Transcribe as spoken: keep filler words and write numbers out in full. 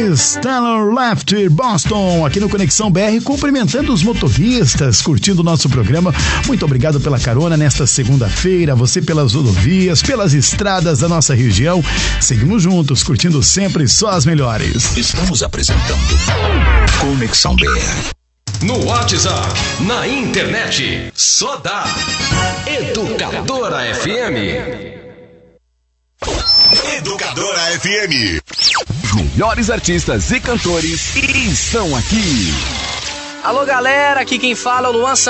Stellar Left Boston, aqui no Conexão B R, cumprimentando os motoristas, curtindo o nosso programa. Muito obrigado pela carona nesta segunda-feira, você pelas rodovias, pelas estradas da nossa região. Seguimos juntos, curtindo sempre só as melhores. Estamos apresentando Conexão B R. No WhatsApp, na internet, só dá Educadora F M. Educadora F M. Os melhores artistas e cantores estão aqui. Alô, galera, aqui quem fala é o Luan